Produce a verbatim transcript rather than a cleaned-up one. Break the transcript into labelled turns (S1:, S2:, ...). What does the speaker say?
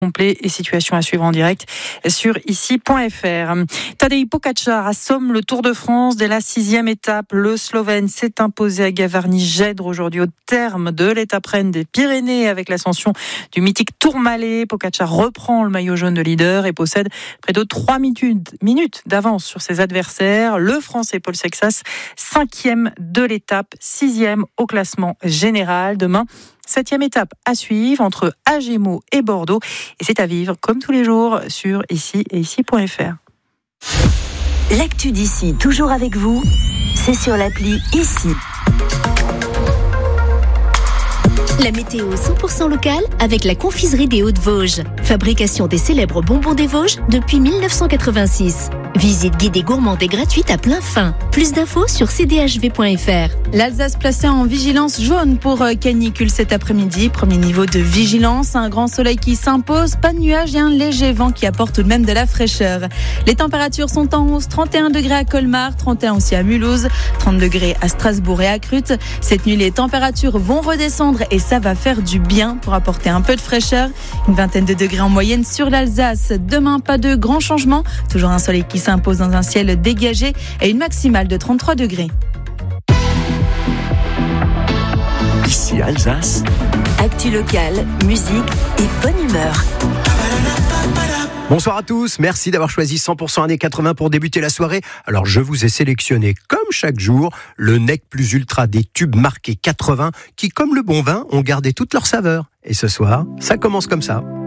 S1: Complet et situation à suivre en direct sur ici point f r. Tadej Pogačar assomme le Tour de France dès la sixième étape. Le Slovène s'est imposé à Gavarnie-Gèdre aujourd'hui au terme de l'étape reine des Pyrénées avec l'ascension du mythique Tourmalet. Pogačar reprend le maillot jaune de leader et possède près de trois minutes d'avance sur ses adversaires. Le Français Paul Sexas, cinquième de l'étape, sixième au classement général. Demain, septième étape à suivre entre Agemo et Bordeaux. Et c'est à vivre comme tous les jours sur ici et ici point f r.
S2: L'actu d'ici, toujours avec vous, c'est sur l'appli Ici. La météo cent pour cent locale avec la confiserie des Hauts-de-Vosges. Fabrication des célèbres bonbons des Vosges depuis dix-neuf cent quatre-vingt-six. Visite guidée gourmande et gratuite à plein fin. Plus d'infos sur c d h v point f r.
S3: L'Alsace placée en vigilance jaune pour canicule cet après-midi. Premier niveau de vigilance, un grand soleil qui s'impose, pas de nuages et un léger vent qui apporte tout de même de la fraîcheur. Les températures sont en hausse, trente et un degrés à Colmar, trente et un aussi à Mulhouse, trente degrés à Strasbourg et à Crute. Cette nuit, les températures vont redescendre et ça va faire du bien pour apporter un peu de fraîcheur. Une vingtaine de degrés en moyenne sur l'Alsace. Demain, pas de grands changements. Toujours un soleil qui s'impose dans un ciel dégagé et une maximale de trente-trois degrés.
S2: Ici Alsace. Actu locale, musique et bonne humeur.
S4: Bonsoir à tous, merci d'avoir choisi cent pour cent années quatre-vingts pour débuter la soirée. Alors je vous ai sélectionné, comme chaque jour, le Nec Plus Ultra des tubes marqués quatre-vingts qui, comme le bon vin, ont gardé toute leur saveur. Et ce soir, ça commence comme ça.